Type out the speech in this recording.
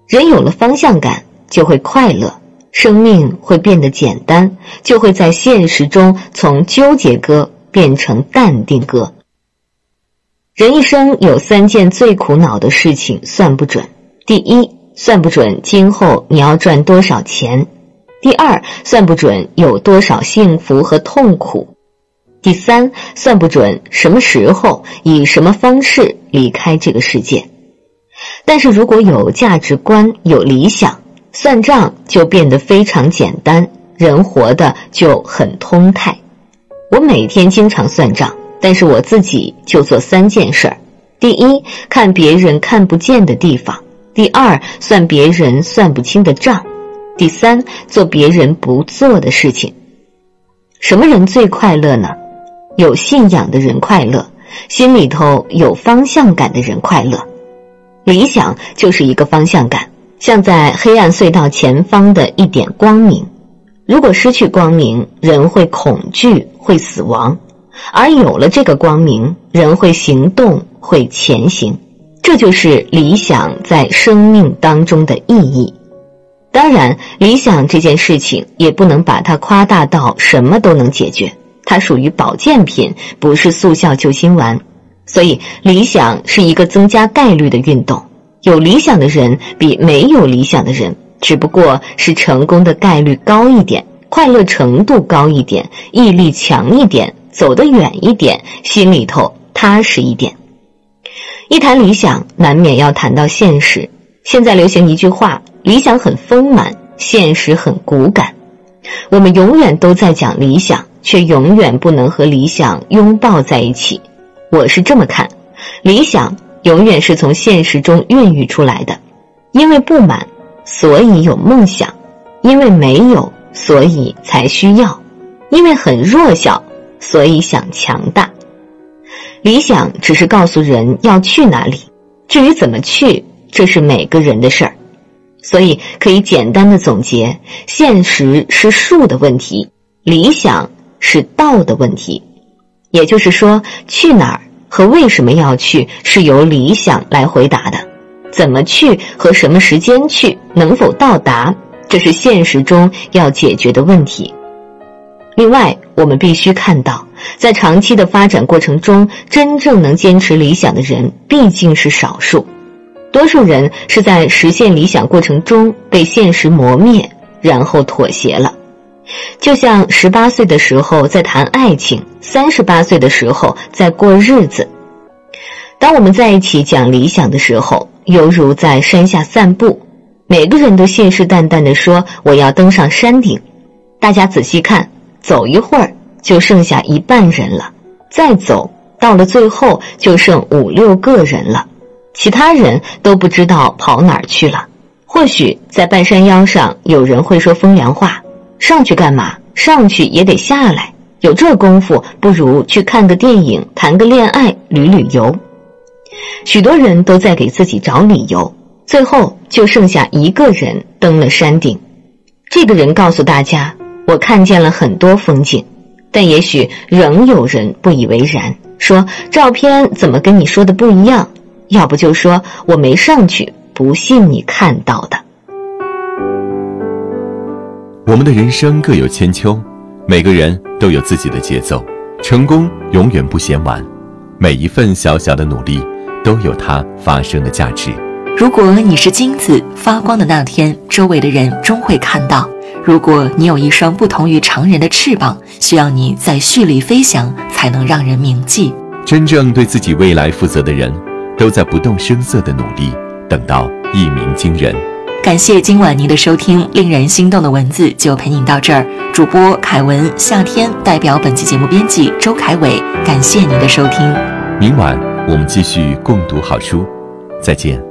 人有了方向感，就会快乐，生命会变得简单，就会在现实中从纠结歌变成淡定歌。人一生有3件最苦恼的事情算不准。第一，算不准今后你要赚多少钱。第二，算不准有多少幸福和痛苦。第三，算不准什么时候以什么方式离开这个世界。但是如果有价值观，有理想，算账就变得非常简单，人活得就很通泰。我每天经常算账，但是我自己就做3件事儿。第一，看别人看不见的地方。第二，算别人算不清的账。第三，做别人不做的事情。什么人最快乐呢？有信仰的人快乐，心里头有方向感的人快乐。理想就是一个方向感，像在黑暗隧道前方的一点光明。如果失去光明，人会恐惧，会死亡；而有了这个光明，人会行动，会前行。这就是理想在生命当中的意义。当然，理想这件事情也不能把它夸大到什么都能解决，它属于保健品，不是速效救心丸。所以理想是一个增加概率的运动，有理想的人比没有理想的人只不过是成功的概率高一点，快乐程度高一点，毅力强一点，走得远一点，心里头踏实一点。一谈理想，难免要谈到现实。现在流行一句话，理想很丰满，现实很骨感。我们永远都在讲理想，却永远不能和理想拥抱在一起。我是这么看，理想永远是从现实中孕育出来的。因为不满，所以有梦想；因为没有，所以才需要；因为很弱小，所以想强大。理想只是告诉人要去哪里，至于怎么去，这是每个人的事儿。所以可以简单的总结，现实是术的问题，理想是道的问题。也就是说，去哪儿和为什么要去是由理想来回答的，怎么去和什么时间去，能否到达，这是现实中要解决的问题。另外，我们必须看到，在长期的发展过程中，真正能坚持理想的人毕竟是少数，多数人是在实现理想过程中被现实磨灭，然后妥协了。就像18岁的时候在谈爱情，38岁的时候在过日子。当我们在一起讲理想的时候，犹如在山下散步，每个人都信誓旦旦地说我要登上山顶。大家仔细看，走一会儿就剩下一半人了，再走到了最后就剩5、6个人了，其他人都不知道跑哪儿去了。或许在半山腰上有人会说风凉话，上去干嘛？上去也得下来，有这功夫不如去看个电影，谈个恋爱，旅旅游。许多人都在给自己找理由，最后就剩下一个人登了山顶。这个人告诉大家，我看见了很多风景，但也许仍有人不以为然，说照片怎么跟你说的不一样，要不就说我没上去，不信你看到的。 我们的人生各有千秋，每个人都有自己的节奏，成功永远不嫌晚，每一份小小的努力都有它发生的价值。 如果你是金子，发光的那天，周围的人终会看到。如果你有一双不同于常人的翅膀，需要你在絮里飞翔，才能让人铭记。 真正对自己未来负责的人，都在不动声色的努力，等到一鸣惊人。 感谢今晚您的收听，令人心动的文字就陪您到这儿。主播凯文、夏天代表本期节目编辑周凯伟，感谢您的收听。 明晚我们继续共读好书，再见。